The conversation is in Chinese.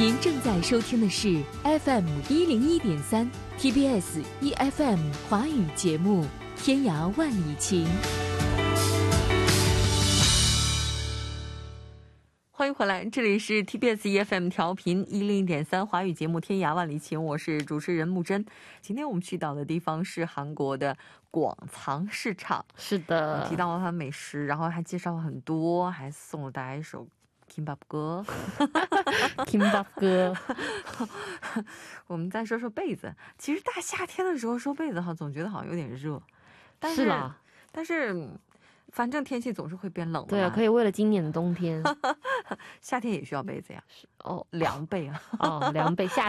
您正在收听的是 FM101.3 TBS EFM 华语节目《天涯万里情》。欢迎回来，这里是 TBS EFM 调频101.3华语节目《天涯万里情》，我是主持人木真。今天我们去到的地方是韩国的广藏市场。是的，提到了它美食，然后还介绍了很多，还送了大家一首김밥歌。김밥歌。我们再说说被子。其实大夏天的时候说被子总觉得好像有点热，是啦，但是反正天气总是会变冷的。对啊，可以为了今年的冬天夏天也需要被子呀。哦，凉被啊。哦，凉被夏